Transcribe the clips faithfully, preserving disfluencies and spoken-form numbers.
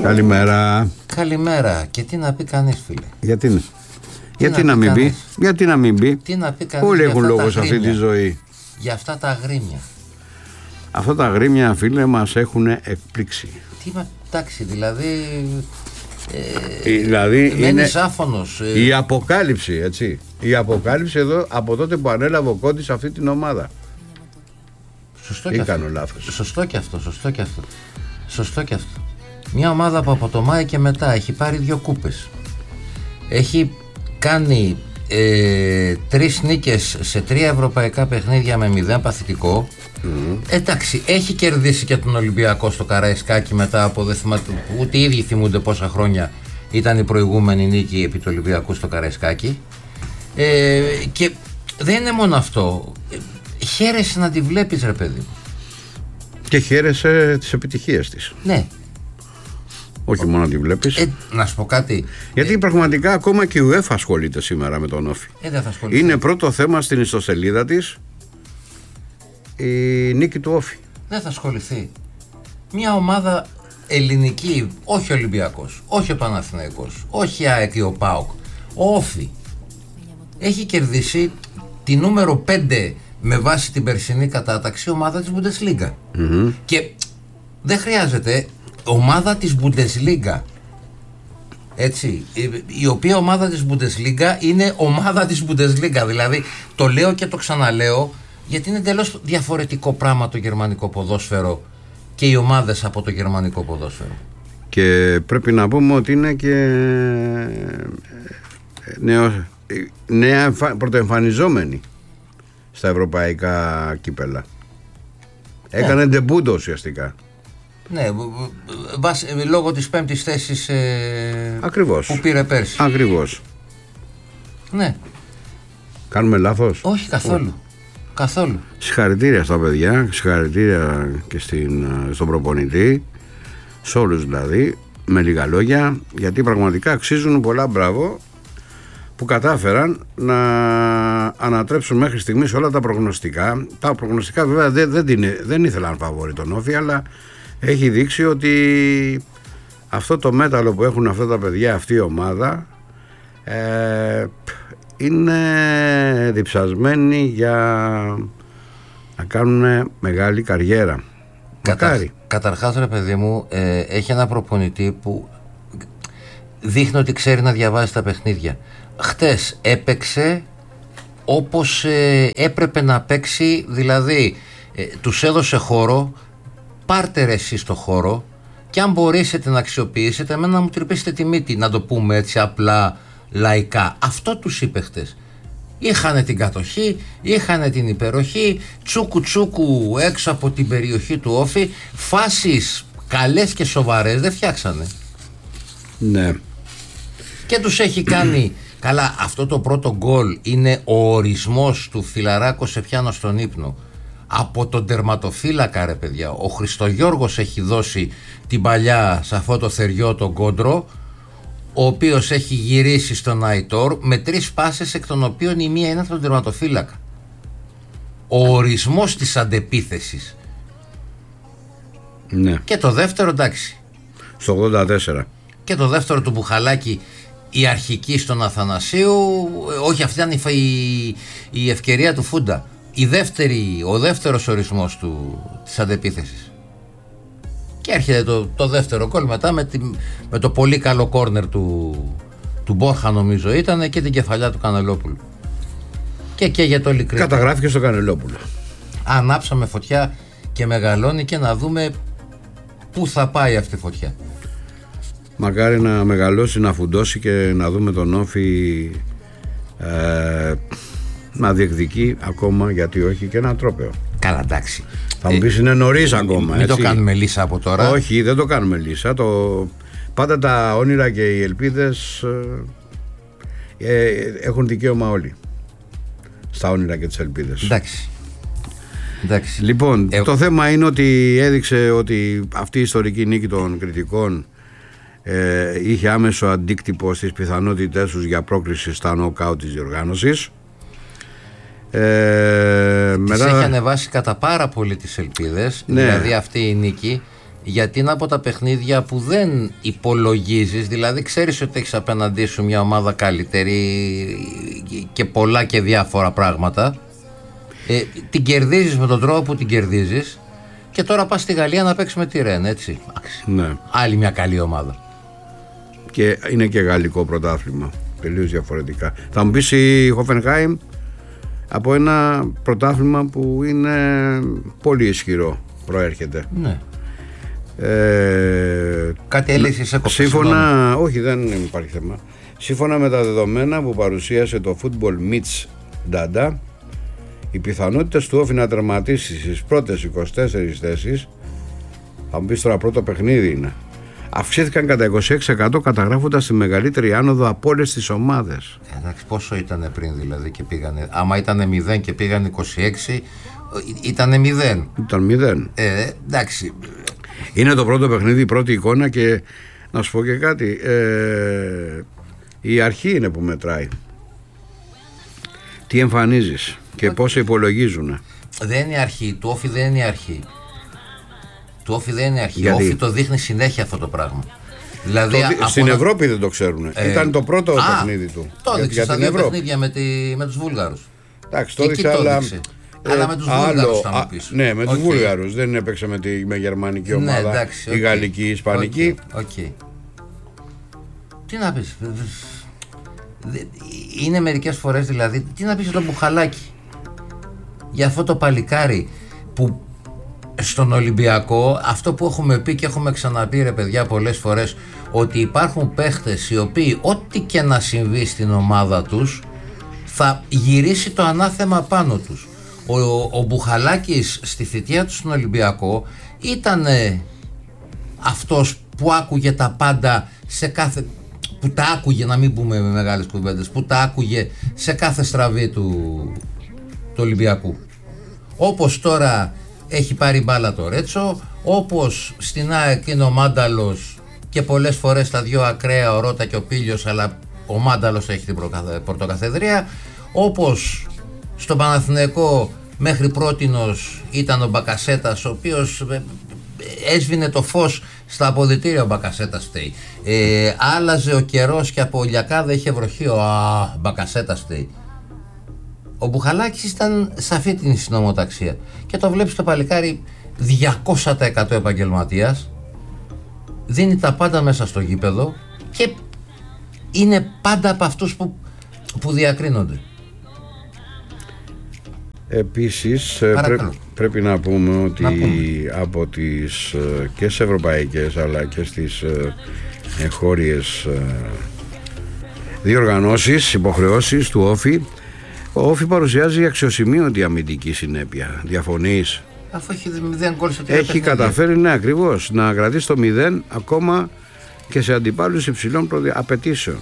Καλημέρα. Καλημέρα. Και τι να πει κανείς, φίλε. Γιατί, τι Γιατί να, να μην πει πει. Γιατί να μην πει. Τι να πει κανείς. Όλοι έχουν λόγο σε αυτή τη ζωή. Για αυτά τα αγρίμια. Αυτά τα αγρίμια, φίλε, μας έχουν εκπλήξει. Τι μα, εντάξει, δηλαδή. Ε, δηλαδή είναι άφωνος, ε, η αποκάλυψη, έτσι. Η αποκάλυψη εδώ από τότε που ανέλαβε ο Κόντης αυτή την ομάδα. Σωστό και αυτό. Λάθος. Σωστό και αυτό, σωστό και αυτό. Σωστό και αυτό. Μια ομάδα που από το Μάη και μετά έχει πάρει δύο κούπες. Έχει κάνει ε, τρεις νίκες σε τρία ευρωπαϊκά παιχνίδια με μηδέν παθητικό. Mm. Εντάξει, έχει κερδίσει και τον Ολυμπιακό στο Καραϊσκάκι μετά από δεν θυμάται, ούτε οι ίδιοι θυμούνται πόσα χρόνια ήταν η προηγούμενη νίκη επί του Ολυμπιακού στο Καραϊσκάκι. Ε, και δεν είναι μόνο αυτό. Χαίρεσαι να τη βλέπεις, ρε παιδί μου. Και χαίρεσαι τις επιτυχίες της. Ναι. Όχι μόνο να τη βλέπεις. Ε, να σου πω κάτι. Γιατί ε, πραγματικά ακόμα και η UEFA ασχολείται σήμερα με τον Όφη. Ε, δεν θα ασχοληθεί. Είναι πρώτο θέμα στην ιστοσελίδα της η νίκη του Όφη. Δεν θα ασχοληθεί. Μια ομάδα ελληνική, όχι Ολυμπιακός, όχι ο Παναθηναϊκός, όχι ΑΕΚ ή ο ΠΑΟΚ, ο Όφη έχει κερδίσει τη νούμερο πέντε με βάση την περσινή κατάταξη ομάδα της Bundesliga. Mm-hmm. Και δεν χρειάζεται ομάδα της Bundesliga. Έτσι, η οποία ομάδα της Bundesliga είναι ομάδα της Bundesliga. Δηλαδή το λέω και το ξαναλέω, γιατί είναι εντελώς διαφορετικό πράγμα το γερμανικό ποδόσφαιρο και οι ομάδες από το γερμανικό ποδόσφαιρο. Και πρέπει να πούμε ότι είναι και νέο, νέα πρωτοεμφανιζόμενη στα ευρωπαϊκά κύπελα. Έκανε ντεμπούντο ουσιαστικά. Ναι, βάση, λόγω της πέμπτης θέσης ε, Ακριβώς. που πήρε πέρσι. Ακριβώς. Ναι. Κάνουμε λάθος? Όχι καθόλου. Όχι. Καθόλου. Συγχαρητήρια στα παιδιά, συγχαρητήρια και στην, στον προπονητή, σε όλους δηλαδή, με λίγα λόγια, γιατί πραγματικά αξίζουν πολλά μπράβο που κατάφεραν να ανατρέψουν μέχρι στιγμής όλα τα προγνωστικά. Τα προγνωστικά βέβαια δεν, δεν, την, δεν ήθελαν φαβόρη τον Όφη, αλλά έχει δείξει ότι αυτό το μέταλλο που έχουν αυτά τα παιδιά, αυτή η ομάδα, ε, είναι διψασμένοι για να κάνουν μεγάλη καριέρα. Κατα... Καταρχάς, ρε παιδί μου, ε, έχει ένα προπονητή που δείχνει ότι ξέρει να διαβάζει τα παιχνίδια. Χτες έπαιξε όπως ε, έπρεπε να παίξει, δηλαδή ε, τους έδωσε χώρο, πάρτε ρε εσείς το χώρο και αν μπορέσετε να αξιοποιήσετε, εμένα να μου τρυπήσετε τη μύτη, να το πούμε έτσι απλά λαϊκά. Αυτό τους είπε χτες. Είχανε την κατοχή, είχανε την υπεροχή, τσούκου τσούκου έξω από την περιοχή του Όφη, φάσεις καλές και σοβαρές δεν φτιάξανε. Ναι. Και τους έχει κάνει, καλά, αυτό το πρώτο γκολ είναι ο ορισμός του φιλαράκο σε πιάνω στον ύπνο. Από τον τερματοφύλακα, ρε παιδιά, ο Χριστογιώργος έχει δώσει την παλιά σε αυτό το θεριό τον κόντρο, ο οποίος έχει γυρίσει στον Αϊτόρ με τρεις πάσες, εκ των οποίων η μία είναι από τον τερματοφύλακα. Ο ορισμός της αντεπίθεσης. Ναι. Και το δεύτερο, εντάξει, στο ογδόντα τέσσερα. Και το δεύτερο του Μπουχαλάκη, η αρχική στον Αθανασίου, όχι, αυτή ήταν η, η ευκαιρία του Φούντα. Η δεύτερη, ο δεύτερος ορισμός του, της αντεπίθεσης. Και έρχεται το, το δεύτερο γκολ μετά με, τη, με το πολύ καλό κόρνερ του, του Μπόρχα, νομίζω ήταν, και την κεφαλιά του Κανελόπουλου. Και καίγεται το όλη Κρήτη. Καταγράφηκε στο Κανελόπουλο. Ανάψαμε φωτιά και μεγαλώνει, και να δούμε πού θα πάει αυτή η φωτιά. Μακάρι να μεγαλώσει, να φουντώσει και να δούμε τον Όφη ε, να διεκδικεί ακόμα, γιατί όχι, και ένα τρόπαιο. Καλά, εντάξει. Θα μου πεις είναι νωρίς ακόμα. Μην έτσι. το κάνουμε λύσα από τώρα. Όχι, δεν το κάνουμε λύσα. Το... Πάντα τα όνειρα και οι ελπίδες ε, ε, έχουν δικαίωμα όλοι στα όνειρα και τις ελπίδες. Εντάξει. Εντάξει. Λοιπόν, ε... το θέμα είναι ότι έδειξε ότι αυτή η ιστορική νίκη των Κρητικών ε, είχε άμεσο αντίκτυπο στις πιθανότητές τους για πρόκριση στα νοκάουτ της διοργάνωσης. Ε, της μετά... έχει ανεβάσει κατά πάρα πολύ τις ελπίδες, ναι. Δηλαδή αυτή η νίκη, Γιατί είναι από τα παιχνίδια που δεν υπολογίζεις, δηλαδή ξέρεις ότι έχεις απέναντί σου μια ομάδα καλύτερη και πολλά και διάφορα πράγματα. Ε, την κερδίζεις με τον τρόπο που την κερδίζεις και τώρα πας στη Γαλλία να παίξεις με τη Ρεν, έτσι. Ναι. Άλλη μια καλή ομάδα. Και είναι και γαλλικό πρωτάθλημα, τελείως διαφορετικά. Θα μου πεις η Χόφενχάιμ από ένα πρωτάθλημα που είναι πολύ ισχυρό, προέρχεται. Ναι. Ε, Κάτι έλεγε σε κόψη. Σύμφωνα, όχι, δεν υπάρχει θέμα. Σύμφωνα με τα δεδομένα που παρουσίασε το Football Meets Data, οι πιθανότητες του Όφη να τερματίσει στις πρώτες είκοσι τέσσερις θέσεις, θα μου πεις τώρα πρώτο παιχνίδι είναι, αυξήθηκαν κατά είκοσι έξι τοις εκατό, καταγράφοντας τη μεγαλύτερη άνοδο από όλες τις ομάδες. Εντάξει, πόσο ήταν πριν δηλαδή και πήγανε? Άμα ήταν μηδέν και πήγαν είκοσι έξι, ήτανε μηδέν. Ήταν μηδέν. Ε, εντάξει. Είναι το πρώτο παιχνίδι, η πρώτη εικόνα και να σου πω και κάτι. Ε, η αρχή είναι που μετράει. Τι εμφανίζεις και okay. πώς υπολογίζουν. Δεν είναι η αρχή. Του Όφη δεν είναι η αρχή. Του Όφη δεν είναι η αρχή. Ο Όφη το δείχνει συνέχεια αυτό το πράγμα. Δηλαδή, το, στην να... Ευρώπη δεν το ξέρουν. Ε, Ήταν το πρώτο α, παιχνίδι του. Το έδειξε στα δύο παιχνίδια με, τη, με τους Βούλγαρους. Εντάξει, το έδειξε, αλλά... Ε, αλλά με τους Βούλγαρους θα μου πεις. Ναι, με τους okay. Βούλγαρους. Δεν έπαιξε με τη με γερμανική ομάδα. Ναι, εντάξει, okay. Η γαλλική, η ισπανική. Okay. Okay. Τι να πεις. Είναι μερικές φορές δηλαδή. Τι να πεις για το Μπουχαλάκι. Για αυτό το παλικάρι που στον Ολυμπιακό, αυτό που έχουμε πει και έχουμε ξαναπεί ρε παιδιά πολλές φορές, ότι υπάρχουν παίχτες οι οποίοι ό,τι και να συμβεί στην ομάδα τους θα γυρίσει το ανάθεμα πάνω τους. Ο, ο Μπουχαλάκης στη θητεία του στον Ολυμπιακό ήταν αυτός που άκουγε τα πάντα σε κάθε, που τα άκουγε, να μην πούμε με μεγάλες κουβέντες, που τα άκουγε σε κάθε στραβή του, του Ολυμπιακού. Όπως τώρα έχει πάρει μπάλα το Ρέτσο, όπως στην ΑΕΚ είναι ο Μάνταλος και πολλές φορές τα δυο ακραία, ο Ρώτα και ο Πίλιος, αλλά ο Μάνταλος έχει την πρωτοκαθεδρία, όπως στον Παναθηναϊκό μέχρι πρότινος ήταν ο Μπακασέτας, ο οποίος έσβηνε το φως στα αποδυτήρια. Ο Μπακασέτας φταίει. Ε, άλλαζε ο καιρός και από Ολιακάδα είχε βροχή, ο α, Μπακασέτας φταίει. Ο Μπουχαλάκης ήταν σε αυτή την συνομοταξία και το βλέπεις το παλικάρι διακόσια τοις εκατό επαγγελματίας, δίνει τα πάντα μέσα στο γήπεδο και είναι πάντα από αυτούς που, που διακρίνονται. Επίσης πρέ, πρέπει να πούμε ότι να πούμε. από τις και σε ευρωπαϊκές αλλά και στις εγχώριες διοργανώσεις, υποχρεώσεις του Όφη, ο Όφη παρουσιάζει αξιοσημείωτη αμυντική συνέπεια. Διαφωνείς? Αφού έχει μηδέν γκολ σε τρία έχει παιχνίδια. καταφέρει, ναι, ακριβώς, να κρατήσει το μηδέν ακόμα και σε αντιπάλους υψηλών προδια... απαιτήσεων.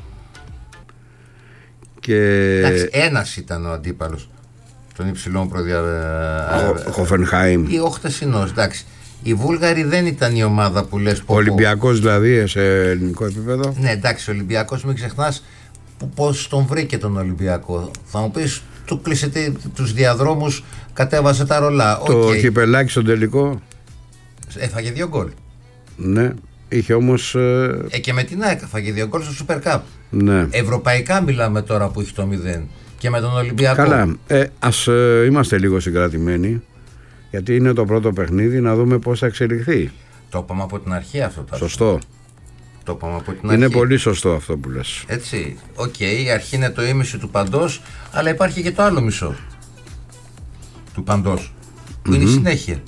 Και... Εντάξει, ένας ήταν ο αντίπαλος των υψηλών προδια... Ο Χόφενχάιμ ή ο χτεσινός, εντάξει. Οι Βούλγαροι δεν ήταν η ομάδα που λες... Ο Ολυμπιακός δηλαδή σε ελληνικό επίπεδο. Ναι, εντάξει, ο Ολυμπιακός, μην ξεχνάς πώς τον βρήκε τον Ολυμπιακό. Θα μου πεις, του κλείσε τους διαδρόμους, κατέβασε τα ρολά. Το okay. κυπελάκι στον τελικό. Έφαγε δύο γκολ. Ναι, είχε όμως... Ε... Ε, και με την ΑΕΚ έφαγε δύο γκολ στο Super Cup. Ναι. Ευρωπαϊκά μιλάμε τώρα που έχει το μηδέν. Και με τον Ολυμπιακό. Καλά, ε, ας ε, είμαστε λίγο συγκρατημένοι, γιατί είναι το πρώτο παιχνίδι, να δούμε πώς θα εξελιχθεί. Το είπαμε από την αρχή αυτό. Το Σωστό. Το είπαμε από την είναι αρχή. Πολύ σωστό αυτό που λες. Έτσι, οκ, okay, η αρχή είναι το ίμιση του παντός, αλλά υπάρχει και το άλλο μισό του παντός, που mm-hmm. είναι η συνέχεια.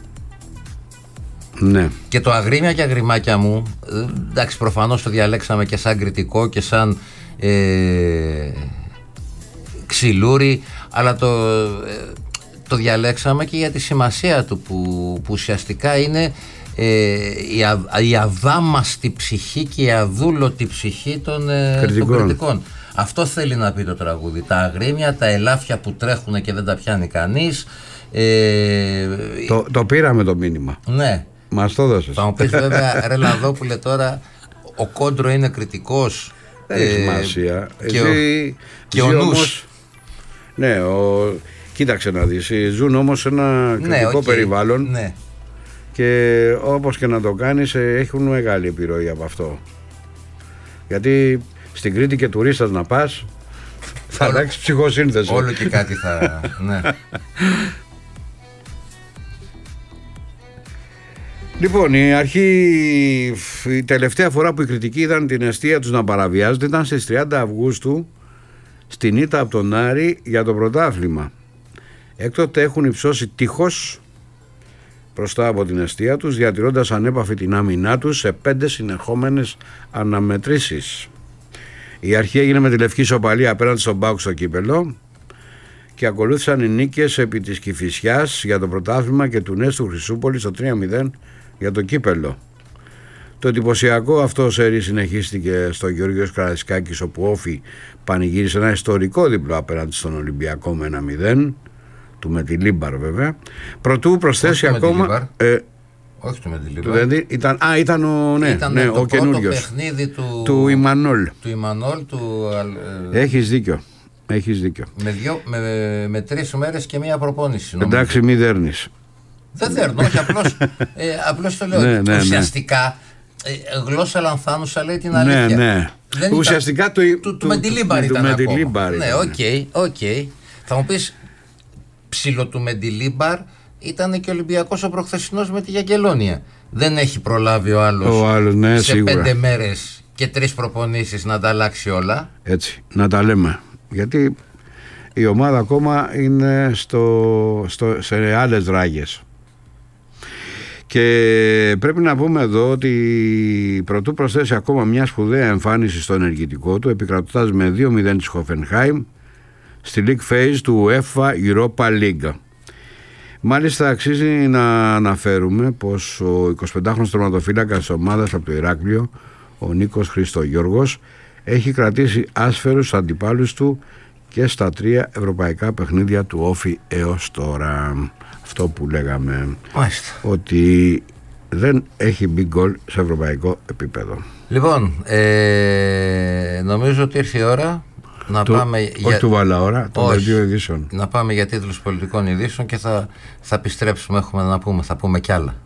Ναι. Και το αγρίμια και αγριμάκια μου, εντάξει, προφανώς το διαλέξαμε και σαν κριτικό και σαν ε, ξυλούρι, αλλά το, ε, το διαλέξαμε και για τη σημασία του που, που ουσιαστικά είναι ε, η, α, η αδάμαστη ψυχή και η αδούλωτη ψυχή των, ε, των κριτικών. Αυτό θέλει να πει το τραγούδι. Τα αγρίμια, τα ελάφια που τρέχουν και δεν τα πιάνει κανείς. Ε, το, το πήραμε το μήνυμα. Ναι. Μας το δώσες. Θα μου πεις βέβαια, ρε Λαδόπουλε, τώρα ο Κόντρο είναι κριτικός. Δεν έχει σημασία. Και, ο, και ο νους. Όμως, ναι, ο, κοίταξε να δεις. Ζουν όμως σε ένα κριτικό ναι, okay, περιβάλλον. Ναι. και όπως και να το κάνεις έχουν μεγάλη επιρροή από αυτό. Γιατί στην Κρήτη και τουρίστας να πας θα αλλάξει ψυχοσύνθεση. Όλο και κάτι θα... ναι. Λοιπόν, η αρχή, η τελευταία φορά που οι κριτικοί είδαν την αιστεία τους να παραβιάζεται ήταν στις τριάντα Αυγούστου στην ήττα από τον Άρη για το πρωτάθλημα. Έκτοτε έχουν υψώσει τείχος μπροστά από την αιστεία τους, διατηρώντας ανέπαφη την άμυνά τους σε πέντε συνεχόμενες αναμετρήσεις. Η αρχή έγινε με τη λευκή σοπαλία απέναντι στον ΠΑΟΚ στο κύπελο και ακολούθησαν οι νίκες επί της Κηφισιάς για το πρωτάθλημα και του Νέστου του Χρυσούπολη στο τρία μηδέν για το κύπελο. Το εντυπωσιακό αυτό σερί συνεχίστηκε στο Γεωργίος Καραϊσκάκης, όπου Όφη πανηγύρισε ένα ιστορικό διπλό απέναντι στον Ολυμπιακό με ένα μηδέν, του Μετιλίμπαρ βέβαια. Προτού προσθέσει Όχι ακόμα... Ε, όχι του Μετιλίμπαρ. Ήταν, α, ήταν ο, ναι, ήταν ναι, το ο καινούριος. παιχνίδι του, του Ιμανόλ. Του Ιμανόλ του, ε, Έχεις δίκιο. Έχεις δίκιο. Με, δυο, με, με τρεις μέρες και μία προπόνηση. Νομίζω. Εντάξει, μη δέρνεις. Δεν δέρνω, όχι, απλώς, ε, απλώς το λέω. Ναι, ναι, ουσιαστικά, ναι. ε, γλώσσα λανθάνουσα λέει την αλήθεια. Ναι, ναι. Δεν ουσιαστικά ήταν, το, του, του, του Μεντιλίμπαρ ήταν του ακόμα. Μεντιλίμπαρ ναι, οκ, okay, okay. Θα μου πεις, ψηλο του Μεντιλίμπαρ ήταν και ο Ολυμπιακός ο προχθεσινός με τη Γιαγγελόνια. Δεν έχει προλάβει ο άλλος, ο άλλος ναι, σε σίγουρα. πέντε μέρες και τρεις προπονήσεις να τα αλλάξει όλα. Έτσι, να τα λέμε. Γιατί η ομάδα ακόμα είναι στο, στο, σε άλλες ράγες. Και πρέπει να πούμε εδώ ότι πρωτού προσθέσει ακόμα μια σπουδαία εμφάνιση στο ενεργητικό του, επικρατώντας με δύο μηδέν της Hoffenheim στη League Phase του UEFA Europa League. Μάλιστα αξίζει να αναφέρουμε πως ο εικοσιπεντάχρονος τερματοφύλακας της ομάδας από το Ηράκλειο, ο Νίκος Χριστογιώργος, έχει κρατήσει άσφαιρους αντιπάλους του και στα τρία ευρωπαϊκά παιχνίδια του Όφη έως τώρα. Αυτό που λέγαμε, Μάλιστα. ότι δεν έχει μπει γκολ σε ευρωπαϊκό επίπεδο. Λοιπόν, ε, νομίζω ότι ήρθε η ώρα να το, πάμε όχι για... του βάλα ώρα, των δύο ειδήσεων. Να πάμε για τίτλους πολιτικών ειδήσεων και θα, θα επιστρέψουμε, έχουμε να πούμε, θα πούμε κι άλλα.